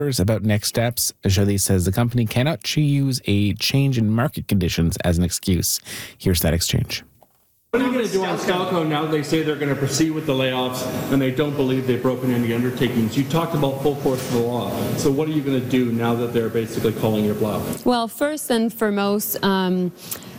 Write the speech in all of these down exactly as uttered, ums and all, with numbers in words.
About next steps, Joly says the company cannot use a change in market conditions as an excuse. Here's that exchange. What are you going to do on Stelco now that they say they're going to proceed with the layoffs and they don't believe they've broken any undertakings? You talked about full force of the law. So what are you going to do now that they're basically calling your bluff? Well, first and foremost, um,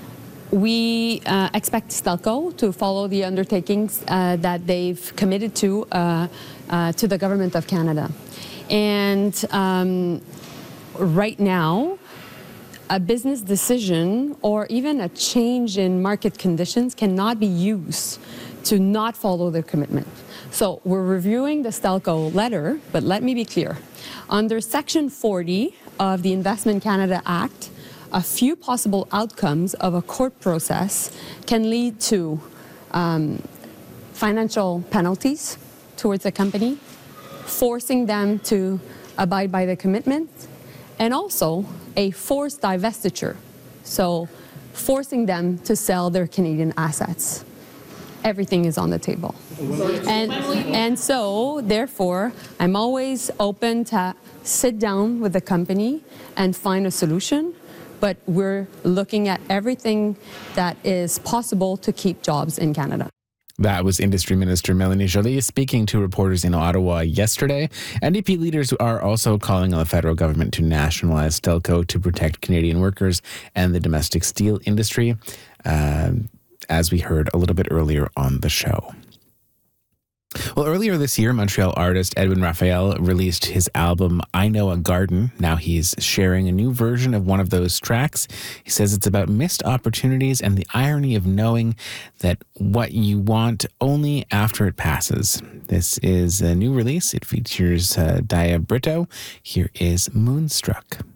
we uh, expect Stelco to follow the undertakings uh, that they've committed to uh, uh, to the Government of Canada. And um, right now, a business decision or even a change in market conditions cannot be used to not follow their commitment. So we're reviewing the Stelco letter, but let me be clear. Under Section forty of the Investment Canada Act, a few possible outcomes of a court process can lead to um, financial penalties towards a company, forcing them to abide by the commitment, and also a forced divestiture, so forcing them to sell their Canadian assets. Everything is on the table. And, and so, therefore, I'm always open to sit down with the company and find a solution, but we're looking at everything that is possible to keep jobs in Canada. That was Industry Minister Mélanie Joly speaking to reporters in Ottawa yesterday. N D P leaders are also calling on the federal government to nationalize Stelco to protect Canadian workers and the domestic steel industry, uh, as we heard a little bit earlier on the show. Well, earlier this year, Montreal artist Edwin Raphael released his album, I Know a Garden. Now he's sharing a new version of one of those tracks. He says it's about missed opportunities and the irony of knowing that what you want only after it passes. This is a new release. It features uh, Dia Brito. Here is Moonstruck.